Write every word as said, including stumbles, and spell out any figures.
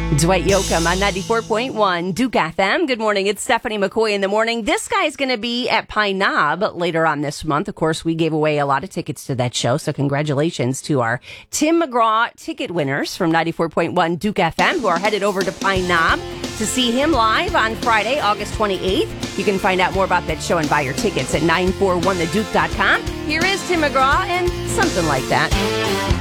Dwight Yoakam on ninety-four point one Duke F M. Good morning. It's Stephanie McCoy in the morning. This guy's going to be at Pine Knob later on this month. Of course, we gave away a lot of tickets to that show, so congratulations to our Tim McGraw ticket winners from ninety-four point one Duke F M who are headed over to Pine Knob to see him live on Friday, August twenty-eighth. You can find out more about that show and buy your tickets at nine four one the duke dot com. Here is Tim McGraw and Something Like That.